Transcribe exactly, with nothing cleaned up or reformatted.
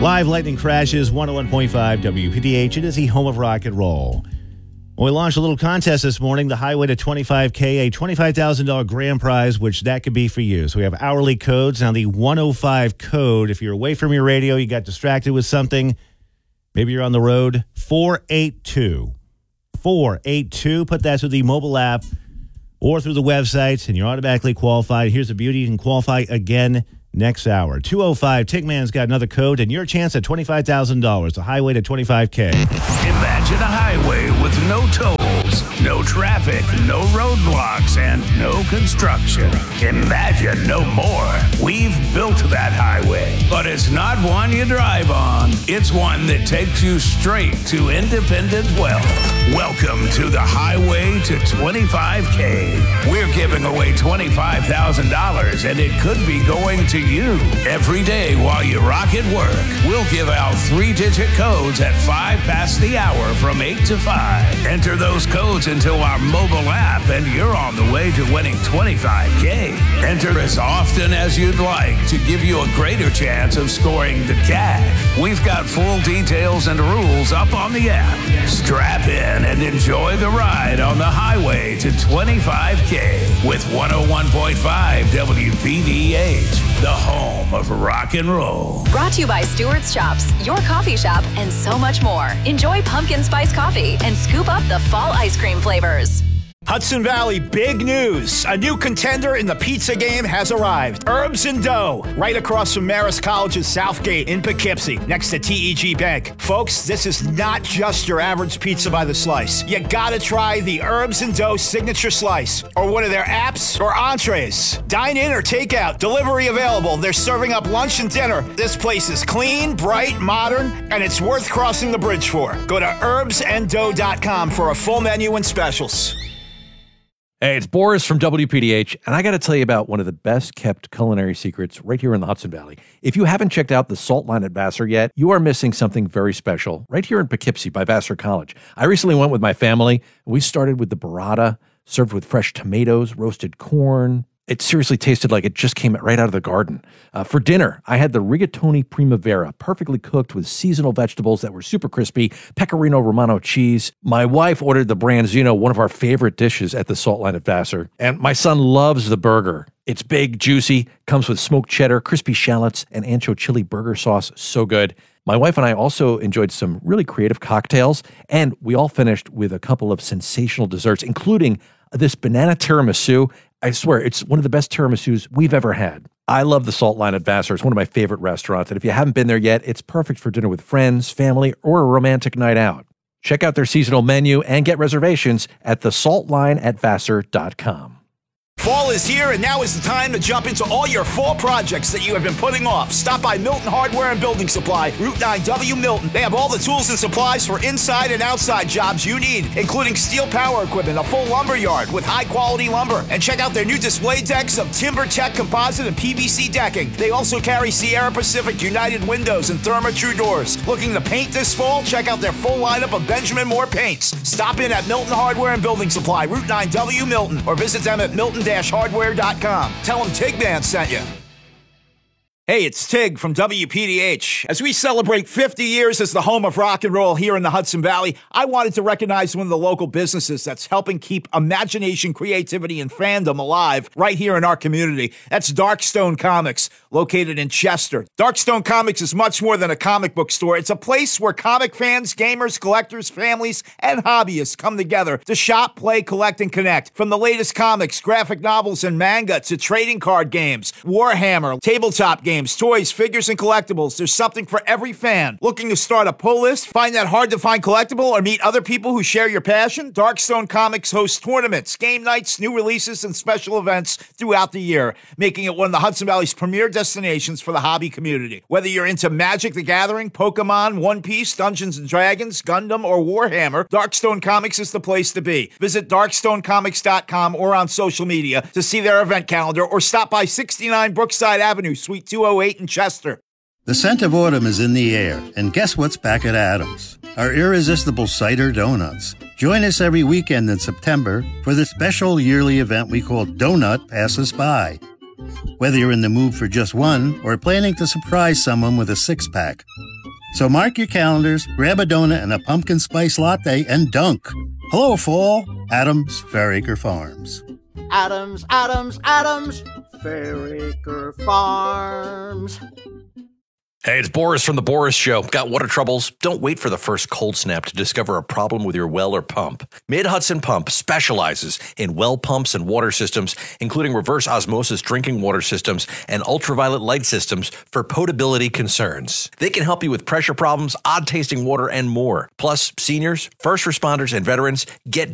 Live Lightning Crashes, one oh one point five W P D H. It is the home of rock and roll. Well, we launched a little contest this morning, the Highway to twenty-five K, a twenty-five thousand dollars grand prize, which that could be for you. So we have hourly codes. Now, the one oh five code, if you're away from your radio, you got distracted with something, maybe you're on the road, four eight two. four eight two. Put that through the mobile app or through the website, and you're automatically qualified. Here's the beauty. You can qualify again next hour. two oh five, Tigman's got another code, and your chance at twenty-five thousand dollars, the Highway to twenty-five K. Imagine a highway with no tolls, no traffic, no roadblocks, and no construction. Imagine no more. We've built that highway, but it's not one you drive on. It's one that takes you straight to independent wealth. Welcome to the Highway to twenty-five K. We're giving away twenty-five thousand dollars, and it could be going to you. Every day while you rock at work, we'll give out three-digit codes at five past the hour from eight to five. Enter those codes into our mobile app, and you're on the way to winning twenty-five K. Enter as often as you'd like to give you a greater chance of scoring the cash. We've got full details and rules up on the app. Strap in and enjoy the ride on the Highway to twenty-five K with one oh one point five W P D H, the home of rock and roll. Brought to you by Stewart's Shops, your coffee shop, and so much more. Enjoy pumpkin spice coffee and scoop up the fall ice cream flavors. Hudson Valley, big news. A new contender in the pizza game has arrived. Herbs and Dough, right across from Marist College's South Gate in Poughkeepsie, next to T E G Bank. Folks, this is not just your average pizza by the slice. You gotta try the Herbs and Dough Signature Slice, or one of their apps or entrees. Dine in or take out, delivery available. They're serving up lunch and dinner. This place is clean, bright, modern, and it's worth crossing the bridge for. Go to herbs and dough dot com for a full menu and specials. Hey, it's Boris from W P D H, and I got to tell you about one of the best-kept culinary secrets right here in the Hudson Valley. If you haven't checked out the Salt Line at Vassar yet, you are missing something very special right here in Poughkeepsie by Vassar College. I recently went with my family. We started with the burrata, served with fresh tomatoes, roasted corn. It seriously tasted like it just came right out of the garden. Uh, for dinner, I had the rigatoni primavera, perfectly cooked with seasonal vegetables that were super crispy, pecorino romano cheese. My wife ordered the branzino, one of our favorite dishes at the Salt Line at Vassar. And my son loves the burger. It's big, juicy, comes with smoked cheddar, crispy shallots, and ancho chili burger sauce. So good. My wife and I also enjoyed some really creative cocktails, and we all finished with a couple of sensational desserts, including this banana tiramisu. I swear, it's one of the best tiramisus we've ever had. I love the Salt Line at Vassar. It's one of my favorite restaurants, and if you haven't been there yet, it's perfect for dinner with friends, family, or a romantic night out. Check out their seasonal menu and get reservations at the salt line at vassar dot com. Fall is here, and now is the time to jump into all your fall projects that you have been putting off. Stop by Milton Hardware and Building Supply, Route nine W Milton. They have all the tools and supplies for inside and outside jobs you need, including steel power equipment, a full lumber yard with high-quality lumber. And check out their new display decks of TimberTech composite and P V C decking. They also carry Sierra Pacific United windows and Therma-Tru doors. Looking to paint this fall? Check out their full lineup of Benjamin Moore paints. Stop in at Milton Hardware and Building Supply, Route nine W Milton, or visit them at milton hardware dot com. Tell them Tigman sent you. Hey, it's Tig from W P D H. As we celebrate fifty years as the home of rock and roll here in the Hudson Valley, I wanted to recognize one of the local businesses that's helping keep imagination, creativity, and fandom alive right here in our community. That's Darkstone Comics, located in Chester. Darkstone Comics is much more than a comic book store. It's a place where comic fans, gamers, collectors, families, and hobbyists come together to shop, play, collect, and connect. From the latest comics, graphic novels, and manga to trading card games, Warhammer, tabletop games, toys, figures, and collectibles. There's something for every fan. Looking to start a pull list, find that hard-to-find collectible, or meet other people who share your passion? Darkstone Comics hosts tournaments, game nights, new releases, and special events throughout the year, making it one of the Hudson Valley's premier destinations for the hobby community. Whether you're into Magic the Gathering, Pokemon, One Piece, Dungeons and Dragons, Gundam, or Warhammer, Darkstone Comics is the place to be. Visit darkstone comics dot com or on social media to see their event calendar, or stop by sixty-nine Brookside Avenue, Suite two oh eight in Chester. The scent of autumn is in the air, and guess what's back at Adams? Our irresistible cider donuts. Join us every weekend in September for the special yearly event we call Donut Passes By. whether you're in the mood for just one or planning to surprise someone with a six-pack. So mark your calendars, grab a donut and a pumpkin spice latte, and dunk. Hello, fall. Adams, Fairacre Farms. Adams, Adams, Adams, Fairacre Farms. Hey, it's Boris from The Boris Show. Got water troubles? Don't wait for the first cold snap to discover a problem with your well or pump. Mid-Hudson Pump specializes in well pumps and water systems, including reverse osmosis drinking water systems and ultraviolet light systems for potability concerns. They can help you with pressure problems, odd-tasting water, and more. Plus, seniors, first responders, and veterans get